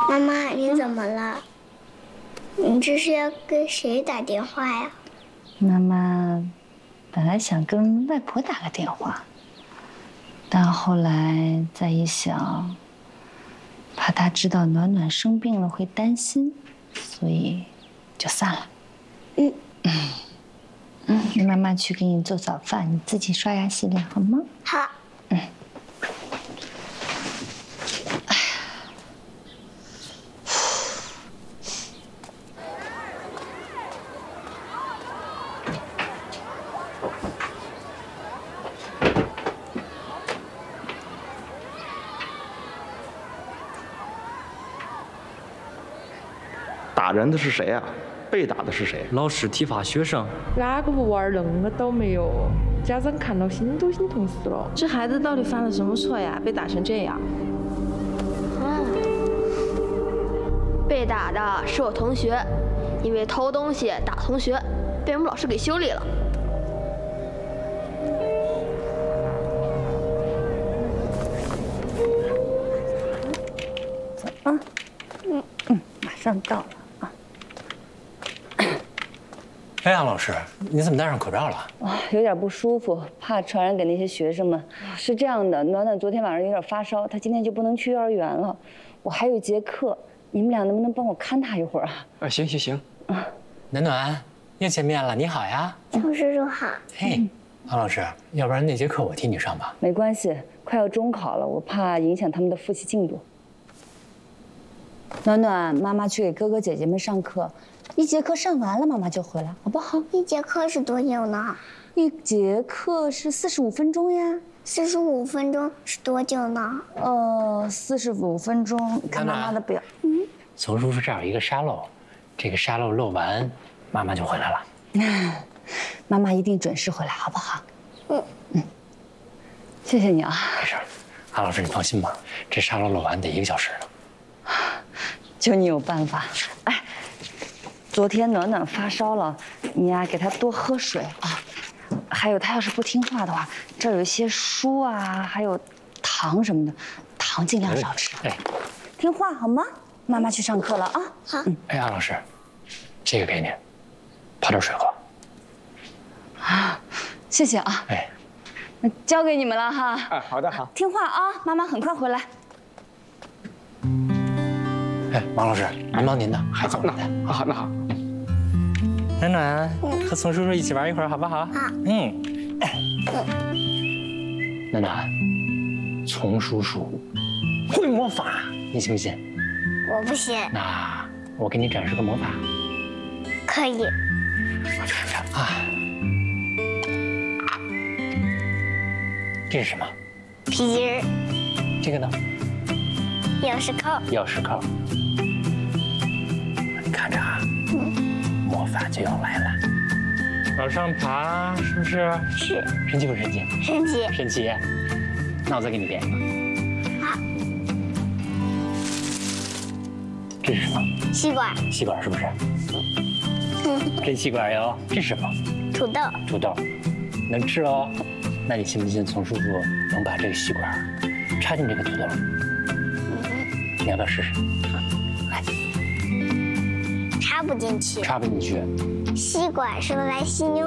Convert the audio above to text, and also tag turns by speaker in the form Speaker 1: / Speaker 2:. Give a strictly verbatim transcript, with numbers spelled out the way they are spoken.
Speaker 1: 妈妈，你怎么了？你这是要给谁打电话呀？
Speaker 2: 妈妈本来想跟外婆打个电话，但后来再一想，怕她知道暖暖生病了会担心，所以就散了。嗯嗯嗯，那妈妈去给你做早饭，你自己刷牙洗脸好吗？
Speaker 1: 好。
Speaker 2: 嗯。
Speaker 3: 打人的是谁啊？被打的是谁？
Speaker 4: 老师体罚学生，
Speaker 5: 哪个不娃儿恁个倒霉哟？家长看到心都心痛死了。
Speaker 6: 这孩子到底犯了什么错呀？被打成这样？
Speaker 7: 嗯，被打的是我同学，因为偷东西打同学，被我们老师给修理了。
Speaker 2: 走啊，嗯嗯，马上到了。
Speaker 8: 哎呀，老师，你怎么戴上口罩了？
Speaker 2: 啊，有点不舒服，怕传染给那些学生们。是这样的，暖暖昨天晚上有点发烧，她今天就不能去幼儿园了。我还有一节课，你们俩能不能帮我看她一会儿啊？
Speaker 4: 啊，行行行。
Speaker 8: 啊，暖暖，又见面了，你好呀。
Speaker 1: 邱叔叔好。
Speaker 8: 嘿，王老师，要不然那节课我替你上吧。
Speaker 2: 没关系，快要中考了，我怕影响他们的复习进度。暖暖，妈妈去给哥哥姐姐们上课。一节课上完了，妈妈就回来，好不好？
Speaker 1: 一节课是多久呢？
Speaker 2: 一节课是四十五分钟呀。
Speaker 1: 四十五分钟是多久呢？
Speaker 2: 呃，四十五分钟。看妈妈的表。
Speaker 8: 嗯。丛叔叔这儿有一个沙漏，这个沙漏漏完，妈妈就回来了。
Speaker 2: 妈妈一定准时回来，好不好？
Speaker 1: 嗯
Speaker 2: 嗯。谢谢你啊。
Speaker 8: 没事，韩老师你放心吧，这沙漏漏完得一个小时呢。
Speaker 2: 就你有办法。哎。昨天暖暖发烧了，你呀给她多喝水啊。还有她要是不听话的话，这儿有一些书啊，还有糖什么的，糖尽量少吃。
Speaker 8: 哎，
Speaker 2: 听话好吗？妈妈去上课了啊。
Speaker 1: 好。
Speaker 2: 嗯。
Speaker 8: 哎，安老师，这个给你，泡点水喝。
Speaker 2: 啊，谢谢啊。
Speaker 8: 哎，
Speaker 2: 那交给你们了哈。
Speaker 4: 哎，好的好。
Speaker 2: 听话啊，妈妈很快回来。
Speaker 8: 哎，王老师，您忙您的，孩子我来带。
Speaker 4: 好，那好。
Speaker 8: 暖暖，和丛叔叔一起玩一会儿，好不好？
Speaker 1: 好。
Speaker 8: 嗯。暖暖，丛叔叔会魔法，你信不信？
Speaker 1: 我不信。
Speaker 8: 那我给你展示个魔法。
Speaker 1: 可以。
Speaker 8: 我看看啊，这是什么？
Speaker 1: 皮筋儿。
Speaker 8: 这个呢？
Speaker 1: 钥匙扣。
Speaker 8: 钥匙扣。你看着啊。嗯。魔法就要来了，往上爬，是不是？
Speaker 1: 是。
Speaker 8: 神奇不神奇？
Speaker 1: 神奇。
Speaker 8: 神奇。那我再给你变一
Speaker 1: 个。好。
Speaker 8: 这是什么？
Speaker 1: 吸管。
Speaker 8: 吸管是不是？真吸管哟。这是什么？
Speaker 1: 土豆。
Speaker 8: 土豆，能吃哦。那你信不信丛叔叔能把这个吸管插进这个土豆里？嗯。你要不要试试？来。
Speaker 1: 插不进去，
Speaker 8: 插不进去。
Speaker 1: 吸管是用来吸妞